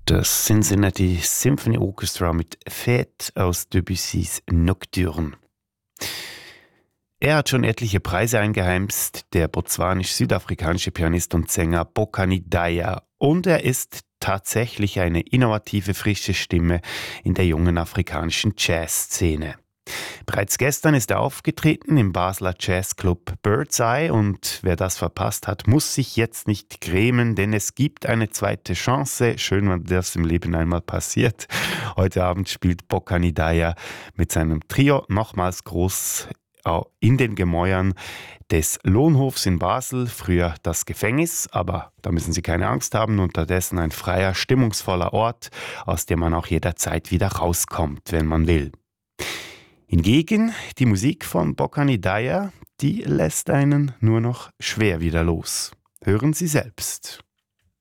Das Cincinnati Symphony Orchestra mit Fête aus Debussys Nocturne. Er hat schon etliche Preise eingeheimst, der botswanisch-südafrikanische Pianist und Sänger Bokani Daya. Und er ist tatsächlich eine innovative, frische Stimme in der jungen afrikanischen Jazzszene. Bereits gestern ist er aufgetreten im Basler Jazzclub Birdseye und wer das verpasst hat, muss sich jetzt nicht grämen, denn es gibt eine zweite Chance. Schön, wenn das im Leben einmal passiert. Heute Abend spielt Bokani Daya mit seinem Trio nochmals groß in den Gemäuern des Lohnhofs in Basel, früher das Gefängnis, aber da müssen Sie keine Angst haben, unterdessen ein freier, stimmungsvoller Ort, aus dem man auch jederzeit wieder rauskommt, wenn man will. Hingegen die Musik von Bokani Daya, die lässt einen nur noch schwer wieder los. Hören Sie selbst.